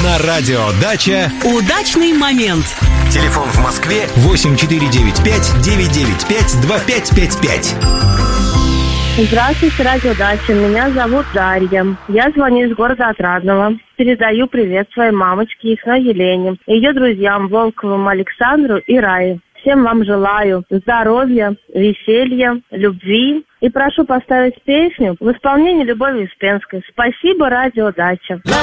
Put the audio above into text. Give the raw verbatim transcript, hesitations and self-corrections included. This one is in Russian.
На радио «Дача» удачный момент. Телефон в Москве восемь четыре девять пять девять девять пять два пять пять пять. Здравствуйте, радио «Дача». Меня зовут Дарья. Я звоню из города Отрадного. Передаю привет своей мамочке Ясной Елене, ее друзьям Волковым Александру и Рае. Всем вам желаю здоровья, веселья, любви. И прошу поставить песню в исполнении Любови Успенской. Спасибо, радио «Дача».